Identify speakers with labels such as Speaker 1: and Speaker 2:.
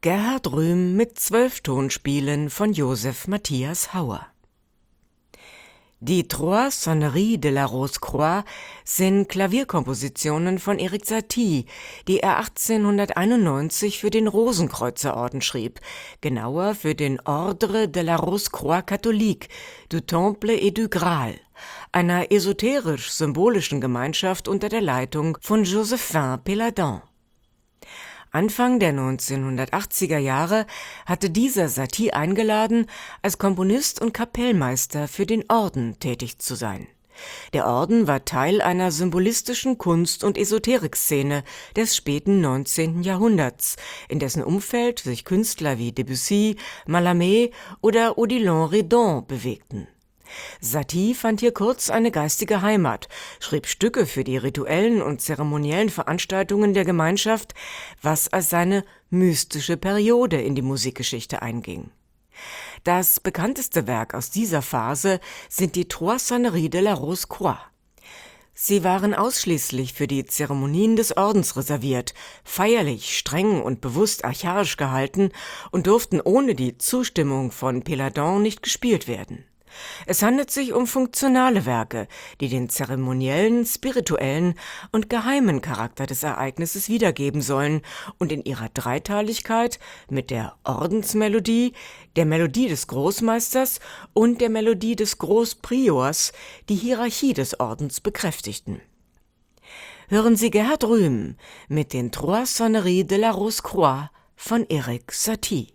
Speaker 1: Gerhard Rühm mit 12 Tonspielen von Joseph Matthias Hauer. Die Trois Sonneries de la Rose-Croix sind Klavierkompositionen von Erik Satie, die er 1891 für den Rosenkreuzerorden schrieb, genauer für den Ordre de la Rose-Croix catholique du Temple et du Graal, einer esoterisch-symbolischen Gemeinschaft unter der Leitung von Joséphin Péladan. Anfang der 1980er Jahre hatte dieser Satie eingeladen, als Komponist und Kapellmeister für den Orden tätig zu sein. Der Orden war Teil einer symbolistischen Kunst- und Esoterikszene des späten 19. Jahrhunderts, in dessen Umfeld sich Künstler wie Debussy, Mallarmé oder Odilon Redon bewegten. Satie fand hier kurz eine geistige Heimat, schrieb Stücke für die rituellen und zeremoniellen Veranstaltungen der Gemeinschaft, was als seine mystische Periode in die Musikgeschichte einging. Das bekannteste Werk aus dieser Phase sind die Trois Sonneries de la Rose-Croix. Sie waren ausschließlich für die Zeremonien des Ordens reserviert, feierlich, streng und bewusst archaisch gehalten und durften ohne die Zustimmung von Péladan nicht gespielt werden. Es handelt sich um funktionale Werke, die den zeremoniellen, spirituellen und geheimen Charakter des Ereignisses wiedergeben sollen und in ihrer Dreiteiligkeit mit der Ordensmelodie, der Melodie des Großmeisters und der Melodie des Großpriors die Hierarchie des Ordens bekräftigten. Hören Sie Gerhard Rühm mit den Trois Sonneries de la Rose-Croix von Erik Satie.